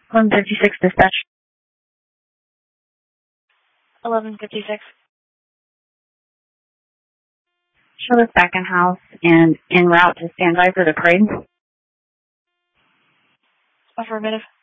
156 dispatch. 1156. Show us back in house and en route to standby for the parade. Affirmative.